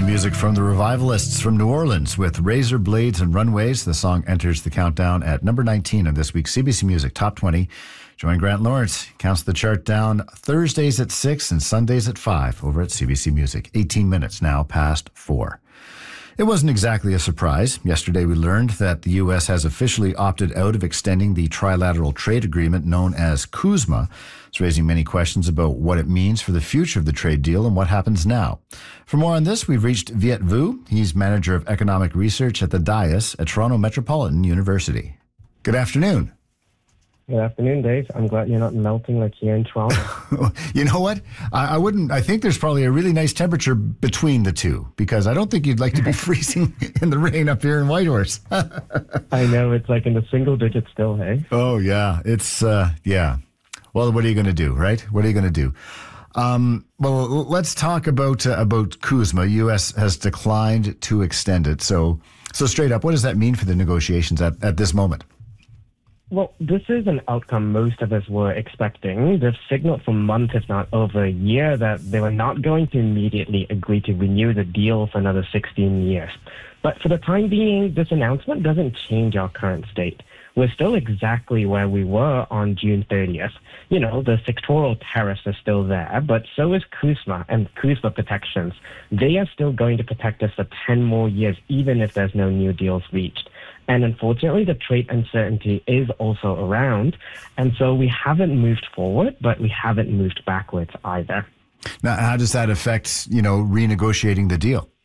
Music from the Revivalists from New Orleans with Razor Blades and Runways. The song enters the countdown at number 19 of this week's CBC Music Top 20. Join Grant Lawrence. He counts the chart down Thursdays at 6 and Sundays at 5 over at CBC Music. 18 minutes now past 4. It wasn't exactly a surprise. Yesterday we learned that the U.S. has officially opted out of extending the trilateral trade agreement known as CUSMA. It's raising many questions about what it means for the future of the trade deal and what happens now. For more on this, we've reached Viet Vu. He's Manager of Economic Research at the DIAS at Toronto Metropolitan University. Good afternoon. Good afternoon, Dave. I'm glad you're not melting like here in Toronto. You know what? I wouldn't. I think there's probably a really nice temperature between the two, because I don't think you'd like to be freezing in the rain up here in Whitehorse. I know, it's like in the single digits still, hey? Oh, yeah. It's, yeah. Well, what are you going to do, right? What are you going to do? Well, let's talk about CUSMA. U.S. has declined to extend it. So straight up, what does that mean for the negotiations at this moment? Well, this is an outcome most of us were expecting. They've signaled for months, if not over a year, that they were not going to immediately agree to renew the deal for another 16 years. But for the time being, this announcement doesn't change our current state. We're still exactly where we were on June 30th. You know, the sectoral tariffs are still there, but so is CUSMA and CUSMA protections. They are still going to protect us for 10 more years, even if there's no new deals reached. And unfortunately, the trade uncertainty is also around. And so we haven't moved forward, but we haven't moved backwards either. Now, how does that affect, renegotiating the deal?